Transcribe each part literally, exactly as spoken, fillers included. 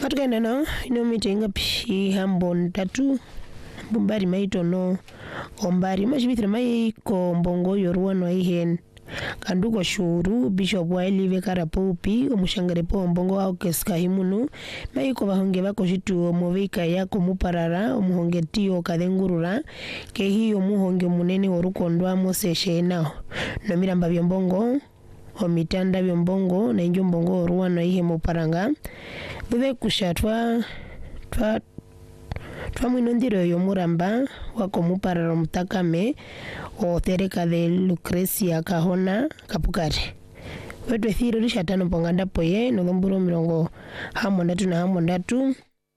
Katukenda no ino mitenga pi hambo ntatu bumbari maito no ombari mashibithira mai ko mbongo yoruano ihen kanduko shuru bishop wa elive karapopi omushangare po mbongo au keskahimunu mai ko bahonge bako shitu omovika yako muparara omuhonge tio kadengurura ke hiyo muhonge munene orukondwa moseshe nao no miramba byombongo omitanda byombongo na injo mbongo oruano ihe muparanga bebe kushatwa twa twa mwinondiro yo muramba wako muparara mutakame o tereka de Lucrecia kahona kapukare wetu ethiro lishatano ponganda poye no domburo mirongo hamo ndatu na hamo ndatu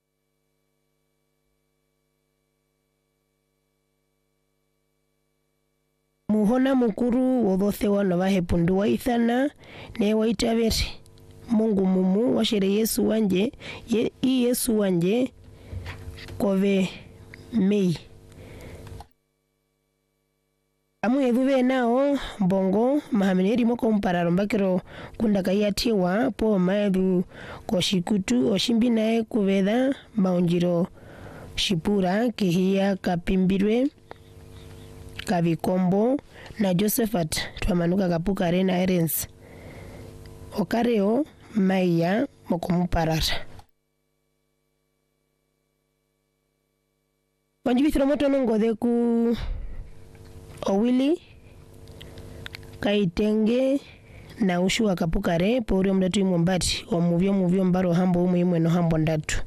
muhona mukuru wobothe wano bahepundu wa ithana ne waitabere Mungu mumu washere Yesu wanje ye, i Yesu wanje kove mei amu edube nao bongo mahameneri moko mpararo mbakero kunda kayatiwa po maedu koshikutu oshimbi nae kubeda maunjiro shipura kihia kapimbirwe kabikombo na Josephat twamanuka kapukare na Erens okareo maiya mokumuparara wanjibithira moto nongode ku owili kaitenge na ushu wakapukare pori omdatu imombati omuvyo muvyo mbaro hambo umwe imwe no hambo ndatu